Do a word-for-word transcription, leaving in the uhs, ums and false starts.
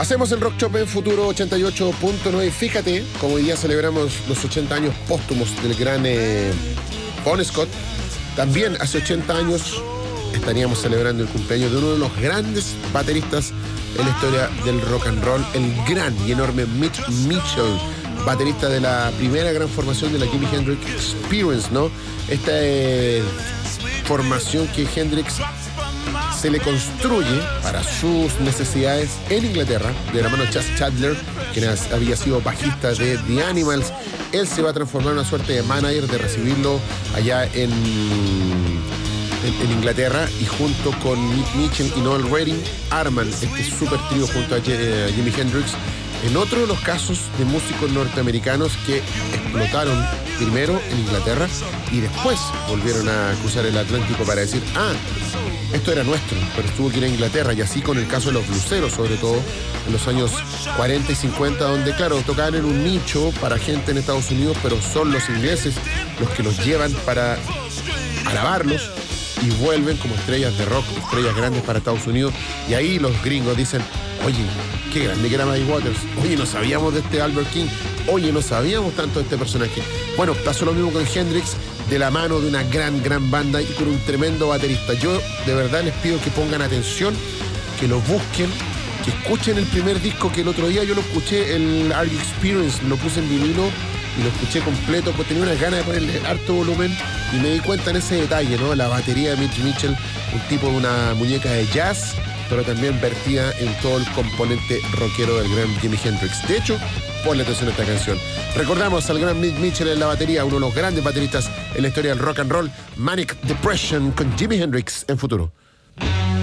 Hacemos el Rock Shop en Futuro ochenta y ocho punto nueve. Fíjate, como hoy día celebramos los ochenta años póstumos del gran eh, Bon Scott, también hace ochenta años estaríamos celebrando el cumpleaños de uno de los grandes bateristas en la historia del rock and roll, el gran y enorme Mitch Mitchell, baterista de la primera gran formación de la Jimi Hendrix Experience, ¿no? Esta eh, formación que Hendrix se le construye para sus necesidades en Inglaterra, de la mano Chas Chandler, quien había sido bajista de The Animals. Él se va a transformar en una suerte de manager, de recibirlo allá en, en, en Inglaterra, y junto con Mitchell y Noel Redding arman este super trío junto a, a Jimi Hendrix, en otro de los casos de músicos norteamericanos que explotaron primero en Inglaterra y después volvieron a cruzar el Atlántico para decir, ah, esto era nuestro, pero estuvo que ir a Inglaterra. Y así con el caso de los bluseros, sobre todo en los años cuarenta y cincuenta, donde claro, tocaban en un nicho para gente en Estados Unidos, pero son los ingleses los que los llevan para alabarlos y vuelven como estrellas de rock, estrellas grandes para Estados Unidos. Y ahí los gringos dicen, oye, qué grande que era Muddy Waters, oye, no sabíamos de este Albert King, oye, no sabíamos tanto de este personaje. Bueno, pasó lo mismo con Hendrix, de la mano de una gran, gran banda y con un tremendo baterista. Yo de verdad les pido que pongan atención, que lo busquen, que escuchen el primer disco, que el otro día yo lo escuché, el Are You Experience, lo puse en vinilo y lo escuché completo, pues tenía unas ganas de ponerle harto volumen y me di cuenta en ese detalle, ¿no? La batería de Mitch Mitchell, un tipo de una muñeca de jazz, pero también vertida en todo el componente rockero del gran Jimi Hendrix. De hecho, ponle atención a esta canción. Recordamos al gran Mitch Mitchell en la batería, uno de los grandes bateristas en la historia del rock and roll, Manic Depression con Jimi Hendrix en Futuro.